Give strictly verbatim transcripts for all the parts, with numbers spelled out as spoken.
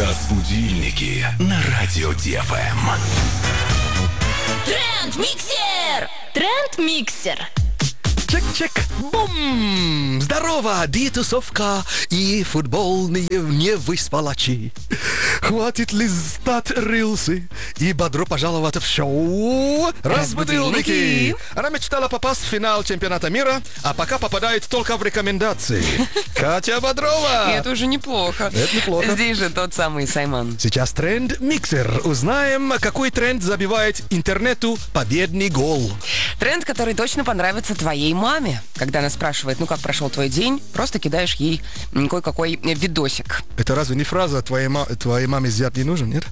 Разбудильники на радио ДФМ. Тренд-миксер! Тренд-миксер. Чек-чек, бум! Здорово, детусовка и футбольные невыспалачи. Хватит листать рилсы и бодро пожаловать в шоу «Разбудильники». Она мечтала попасть в финал чемпионата мира, а пока попадает только в рекомендации. Катя Бодрова. И это уже неплохо. Это неплохо. Здесь же тот самый Саймон. Сейчас тренд-миксер. Узнаем, какой тренд забивает интернету победный гол. Тренд, который точно понравится твоей маме. Когда она спрашивает, ну как прошел твой день, просто кидаешь ей кое-какой видосик. Это разве не фраза «твоей, ма- твоей маме зять не нужен», нет?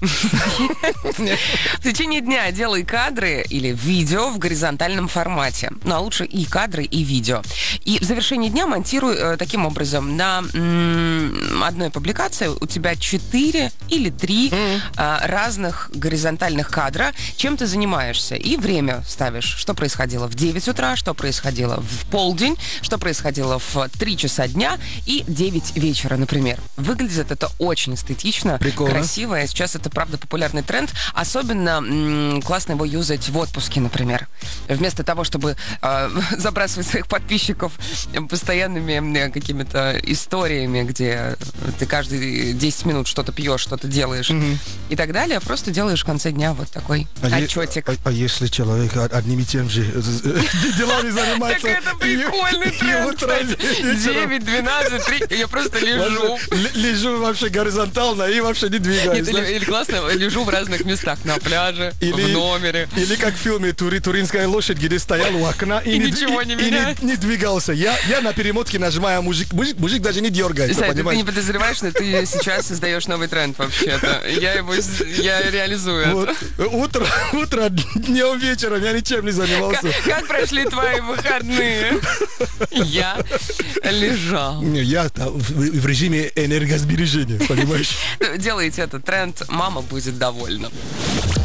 В течение дня делай кадры или видео в горизонтальном формате. Ну, а лучше и кадры, и видео. И в завершении дня монтируй э, таким образом. На м- одной публикации у тебя четыре или три mm. э, разных горизонтальных кадра. Чем ты занимаешься? И время ставишь. Что происходило в девять утра, что происходило в полдень, что происходило в три часа дня и девять вечера, например. Выглядит это очень эстетично, прикольно, красиво. И сейчас это, правда, популярный тренд. Особенно м- классно его юзать в отпуске, например. Вместо того, чтобы э, забрасывать своих подписчиков постоянными э, какими-то историями, где ты каждые десять минут что-то пьешь, что-то делаешь mm-hmm. и так далее, просто делаешь в конце дня вот такой а отчетик. Е- а, а если человек одними и тем же делами занимается? Так это прикольный тренд, кстати. девять, двенадцать, три, я просто лежу. Лежу вообще горизонтально и вообще не двигаюсь. Или классно, лежу в разных местах, на пляже, в номере. Или как в фильме «Туринская лошадь», где стоял у окна и ничего не меняется. Не двигался. Я на перемотке нажимаю, мужик мужик даже не дергается, понимаешь? Ты не подозреваешь, что ты сейчас создаешь новый тренд вообще-то. Я его, я реализую это. Утро, утро, днем, вечером я ничем не занимался. Как прошли твои выходные? Я лежал. Я в режиме энергосбережения, понимаешь? Делайте этот тренд, мама будет довольна.